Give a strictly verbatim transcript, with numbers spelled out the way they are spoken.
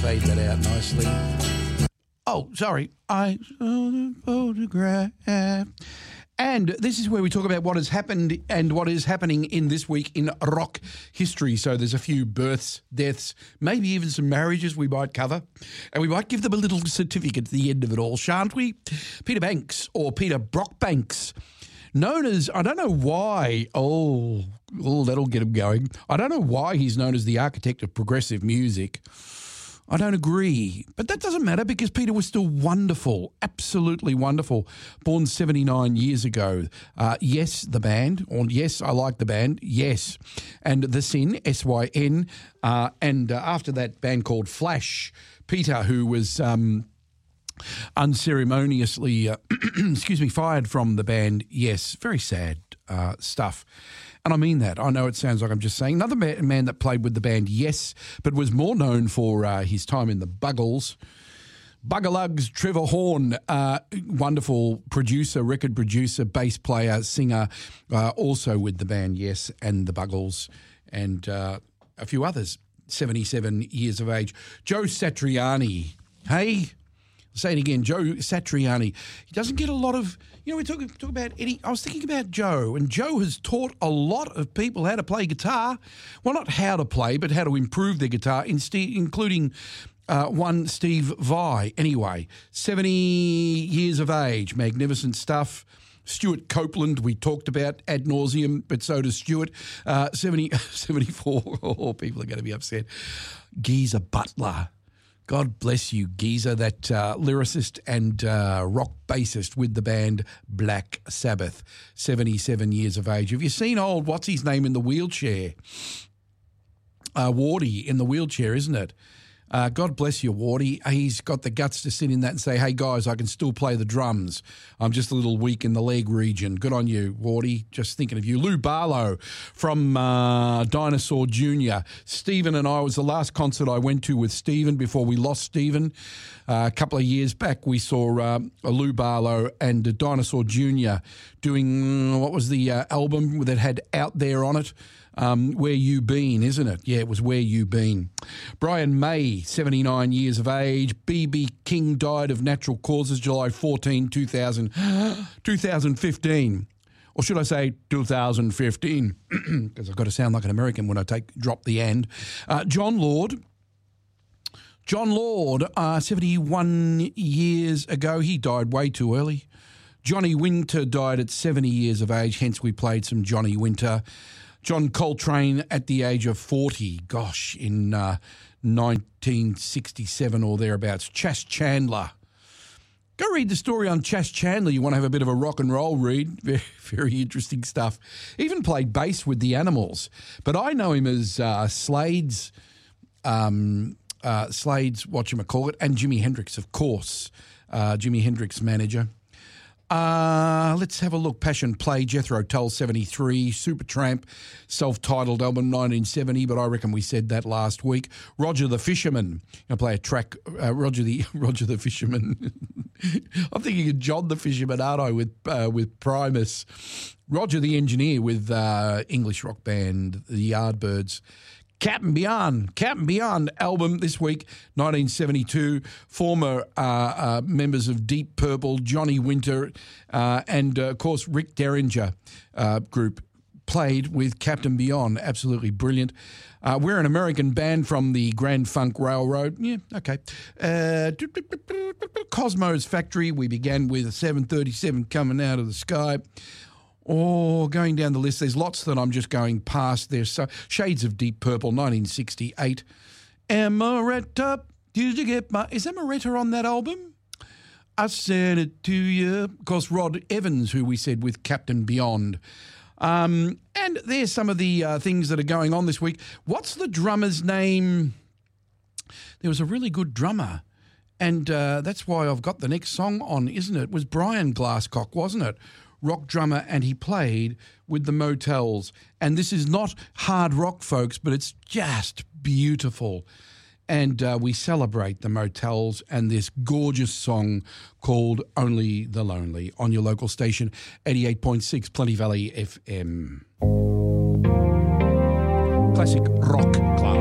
Fade that out nicely. Oh, sorry. I saw the photograph. And this is where we talk about what has happened and what is happening in this week in rock history. So there's a few births, deaths, maybe even some marriages we might cover. And we might give them a little certificate at the end of it all, shan't we? Peter Banks, or Peter Brockbanks, known as, I don't know why, oh, oh, that'll get him going. I don't know why he's known as the architect of progressive music. I don't agree, but that doesn't matter because Peter was still wonderful, absolutely wonderful. Born seventy-nine years ago. Uh, yes, the band, or yes, I like the band, yes. And The Syn, S Y N, uh, and uh, after that band called Flash, Peter, who was um, unceremoniously, uh, excuse me, fired from the band, yes, very sad uh, stuff. And I mean that. I know it sounds like I'm just saying. Another man that played with the band, yes, but was more known for uh, his time in the Buggles. Buggalugs, Trevor Horn, uh, wonderful producer, record producer, bass player, singer, uh, also with the band, yes, and the Buggles, and uh, a few others, seventy-seven years of age. Joe Satriani, hey? Say it again, Joe Satriani. He doesn't get a lot of, you know, we talk, talk about Eddie. I was thinking about Joe, and Joe has taught a lot of people how to play guitar. Well, not how to play, but how to improve their guitar, including uh, one Steve Vai. Anyway, seventy years of age, magnificent stuff. Stuart Copeland, we talked about ad nauseum, but so does Stuart. Uh, seventy, seventy-four, oh, people are going to be upset. Geezer Butler. God bless you, Geezer, that uh, lyricist and uh, rock bassist with the band Black Sabbath, seventy-seven years of age. Have you seen old, what's his name in the wheelchair? Uh, Wardy in the wheelchair, isn't it? Uh, God bless you, Wardy. He's got the guts to sit in that and say, hey, guys, I can still play the drums. I'm just a little weak in the leg region. Good on you, Wardy. Just thinking of you. Lou Barlow from uh, Dinosaur Junior Stephen and I, was the last concert I went to with Stephen before we lost Stephen. Uh, a couple of years back, we saw uh, Lou Barlow and uh, Dinosaur Junior doing, what was the uh, album that had Out There on it? Um, Where You Been, isn't it? Yeah, it was Where You Been. Brian May, seventy-nine years of age. B B King died of natural causes July fourteenth, two thousand, twenty fifteen. Or should I say two thousand fifteen? Because I've got to sound like an American when I take drop the and. Uh, John Lord. John Lord, uh, seventy-one years ago. He died way too early. Johnny Winter died at seventy years of age, hence we played some Johnny Winter. John Coltrane at the age of forty, gosh, in uh, nineteen sixty-seven or thereabouts. Chas Chandler. Go read the story on Chas Chandler. You want to have a bit of a rock and roll read. Very, very interesting stuff. Even played bass with the Animals. But I know him as uh, Slade's, um, uh, Slade's, whatchamacallit, and Jimi Hendrix, of course. Uh, Jimi Hendrix manager. Uh, let's have a look. Passion Play, Jethro Tull, seventy-three. Supertramp, self-titled album, nineteen seventy, but I reckon we said that last week. Roger the Fisherman. I'll play a track, uh, Roger the Roger the Fisherman. I'm thinking of John the Fisherman, aren't I, with, uh, with Primus. Roger the Engineer with uh, English rock band, the Yardbirds. Captain Beyond, Captain Beyond album this week, nineteen seventy-two. Former uh, uh, members of Deep Purple, Johnny Winter, uh, and, uh, of course, Rick Derringer uh, group played with Captain Beyond. Absolutely brilliant. Uh, we're an American band from the Grand Funk Railroad. Yeah, okay. Uh, Cosmo's Factory. We began with seven thirty-seven Coming Out of the Sky. Oh, going down the list, there's lots that I'm just going past. There's so, Shades of Deep Purple, nineteen sixty-eight. Amaretta, did you get my... Is Amaretta on that album? I sent it to you. Of course, Rod Evans, who we said with Captain Beyond. Um, and there's some of the uh, things that are going on this week. What's the drummer's name? There was a really good drummer, and uh, that's why I've got the next song on, isn't it? It was Brian Glasscock, wasn't it? Rock drummer, and he played with the Motels. And this is not hard rock, folks, but it's just beautiful. And uh, we celebrate the Motels and this gorgeous song called Only the Lonely on your local station, eighty-eight point six Plenty Valley F M. Classic rock class.